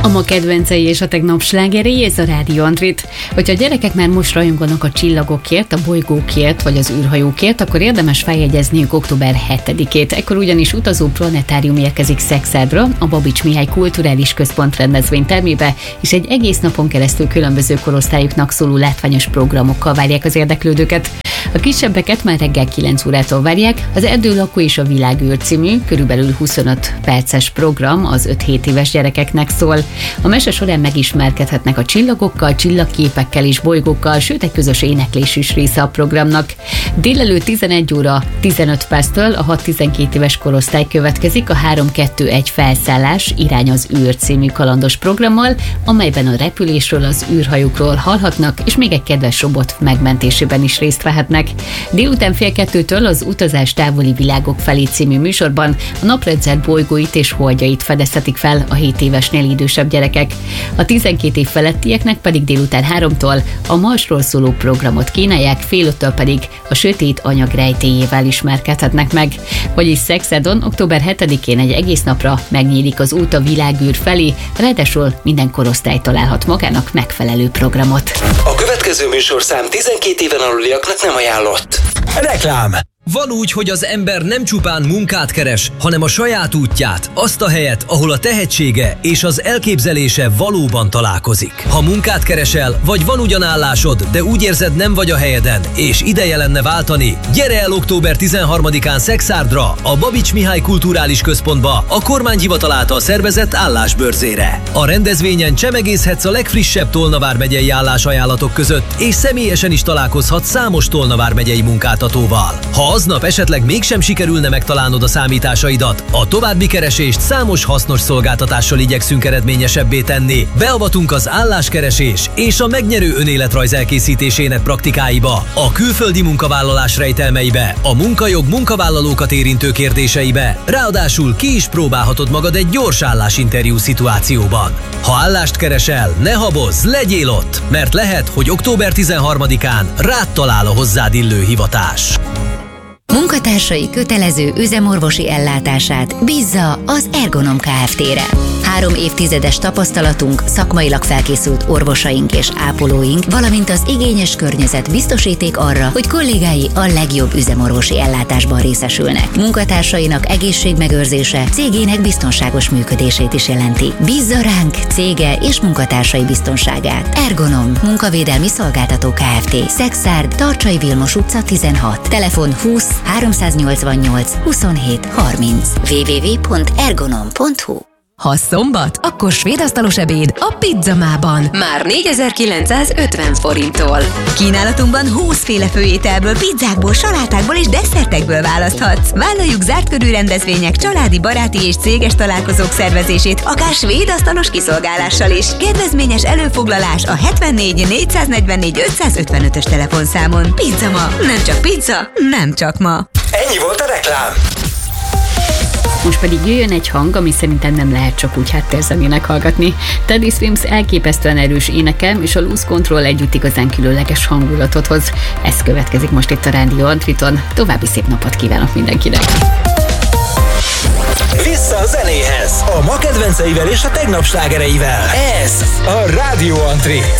A ma kedvencei és a tegnap slágerei, ez a Rádió Antrit. Hogyha a gyerekek már most rajonganak a csillagokért, a bolygókért vagy az űrhajókért, akkor érdemes feljegyezniük október 7-ét. Ekkor ugyanis utazó planetárium érkezik Szexádra, a Babits Mihály Kulturális Központ rendezvénytermébe, és egy egész napon keresztül különböző korosztályoknak szóló látványos programokkal várják az érdeklődőket. A kisebbeket már reggel 9 órától várják. Az Erdő lakó és a világűr című, körülbelül 25 perces program az 5-7 éves gyerekeknek szól. A mese során megismerkedhetnek a csillagokkal, csillagképekkel és bolygókkal, sőt egy közös éneklés is része a programnak. Délelőtt 11 óra 15 perctől a 6-12 éves korosztály következik a 3-2-1 felszállás irány az űr című kalandos programmal, amelyben a repülésről, az űrhajókról hallhatnak, és még egy kedves robot megmentésében is részt vehetnek. Délután 1:30 az Utazás távoli világok felé című műsorban a naprendszer bolygóit és holdjait fedezhetik fel a 7 évesnél idősebb gyerekek. A 12 év felettieknek pedig délután 3-tól a Marsról szóló programot kínálják, fél 5-től pedig a sötét anyag rejtélyével ismerkedhetnek meg. Vagyis Szexádon október 7-én egy egész napra megnyílik az út a világűr felé, ráadásul minden korosztály találhat magának megfelelő programot. A következő műsorszám 12 éven aluliaknak nem ajánlott. Reklám! Van úgy, hogy az ember nem csupán munkát keres, hanem a saját útját, azt a helyet, ahol a tehetsége és az elképzelése valóban találkozik. Ha munkát keresel, vagy van ugyan állásod, de úgy érzed, nem vagy a helyeden, és ideje lenne váltani, gyere el október 13-án Szexárdra, a Babits Mihály Kulturális Központba, a kormányhivatal által szervezett állásbörzére. A rendezvényen csemegészhetsz a legfrissebb Tolna vármegyei állásajánlatok között, és személyesen is találkozhatsz számos Tolna vármegyei munkáltatóval. Ha aznap esetleg mégsem sikerülne megtalálnod a számításaidat, a további keresést számos hasznos szolgáltatással igyekszünk eredményesebbé tenni. Beavatunk az álláskeresés és a megnyerő önéletrajz elkészítésének praktikáiba, a külföldi munkavállalás rejtelmeibe, a munkajog munkavállalókat érintő kérdéseibe, ráadásul ki is próbálhatod magad egy gyors állásinterjú szituációban. Ha állást keresel, ne habozz, legyél ott, mert lehet, hogy október 13-án rád talál a hozzád illő hivatás. Munkatársai kötelező üzemorvosi ellátását bízza az Ergonom Kft-re. 3 évtizedes tapasztalatunk, szakmailag felkészült orvosaink és ápolóink, valamint az igényes környezet biztosíték arra, hogy kollégái a legjobb üzemorvosi ellátásban részesülnek. Munkatársainak egészségmegőrzése cégének biztonságos működését is jelenti. Bízza ránk cége és munkatársai biztonságát. Ergonom, munkavédelmi szolgáltató Kft. Szexárd, Tarcsai Vilmos utca 16. Telefon 20 388 27 30. www.ergonom.hu. Ha szombat, akkor svédasztalos ebéd a Pizzamában. Már 4950 forinttól. Kínálatunkban 20 féle főételből, pizzákból, salátákból és desszertekből választhatsz. Vállaljuk zárt körű rendezvények, családi, baráti és céges találkozók szervezését, akár svédasztalos kiszolgálással is. Kedvezményes előfoglalás a 74 444 555-ös telefonszámon. Pizzama, nem csak pizza, nem csak ma. Ennyi volt a reklám. Most pedig jöjjön egy hang, ami szerintem nem lehet csak úgy háttérzenének hallgatni. Teddy Swims elképesztően erős éneke, és a Loose Control együtt igazán különleges hangulatot hoz. Ez következik most itt a Rádió Antriton. További szép napot kívánok mindenkinek! Vissza a zenéhez! A ma kedvenceivel és a tegnap slágereivel. Ez a Rádió Antri.